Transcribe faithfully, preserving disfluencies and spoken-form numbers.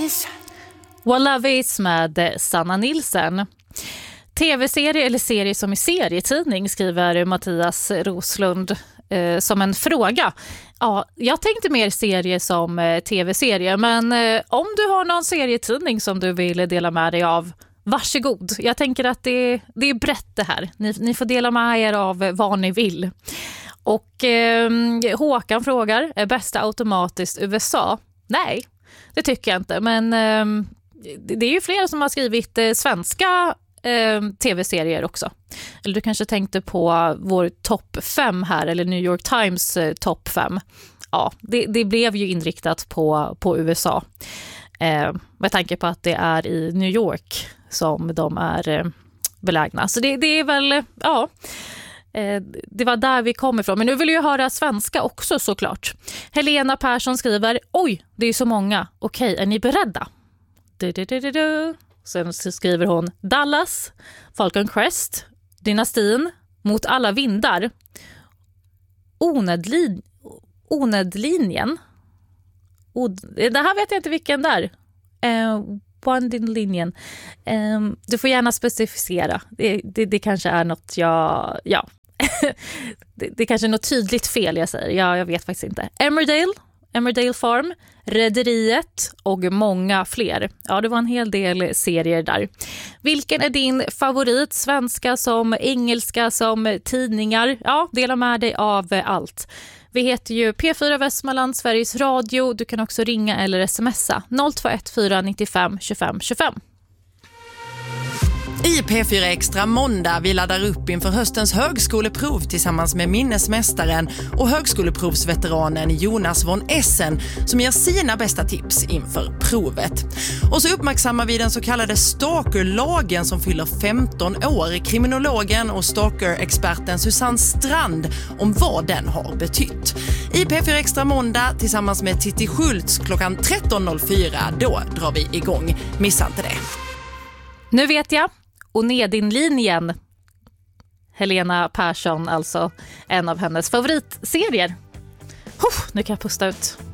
is? What Love Is med Sanna Nilsen. Tv-serie eller serie som i serietidning, skriver Mattias Roslund eh, som en fråga. Ja, jag tänkte mer serie som eh, tv-serie, men eh, om du har någon serietidning som du vill dela med dig av, varsågod. Jag tänker att det, det är brett det här. Ni, ni får dela med er av vad ni vill. Och eh, Håkan frågar, är bästa automatiskt U S A? Nej, det tycker jag inte. Men eh, det är ju flera som har skrivit eh, svenska eh, tv-serier också. Eller du kanske tänkte på vår topp fem här, eller New York Times eh, topp fem. Ja, det, det blev ju inriktat på, på U S A. Eh, med tanke på att det är i New York som de är eh, belägna. Så det, det är väl, ja... Det var där vi kom ifrån. Men nu vill jag höra svenska också, såklart. Helena Persson skriver: oj, det är så många. Okej, är ni beredda? Du, du, du, du, du. Sen så skriver hon Dallas, Falcon Crest, Dynastin, Mot alla vindar, Onödlin, Onödlinjen. Od, det här vet jag inte vilken där. Eh, One-linjen. Eh, du får gärna specificera. Det, det, det kanske är något jag... Ja. det, det kanske är något tydligt fel jag säger. Ja, jag vet faktiskt inte. Emmerdale, Emmerdale Farm, Rederiet och många fler. Ja, det var en hel del serier där. Vilken är din favorit? Svenska som engelska som tidningar? Ja, dela med dig av allt. Vi heter ju P fyra Västmanland, Sveriges Radio. Du kan också ringa eller smsa noll två ett fyra nio fem tjugofem tjugofem. I P fyra Extra måndag vi laddar upp inför höstens högskoleprov tillsammans med minnesmästaren och högskoleprovsveteranen Jonas von Essen som ger sina bästa tips inför provet. Och så uppmärksammar vi den så kallade stalkerlagen som fyller femton år. Kriminologen och stalker-experten Susanne Strand om vad den har betytt. I P fyra Extra måndag tillsammans med Titti Schultz klockan tretton noll fyra, då drar vi igång. Missa inte det. Nu vet jag. Och Nedinlinjen, Helena Persson, alltså en av hennes favoritserier. Oh, nu kan jag pusta ut.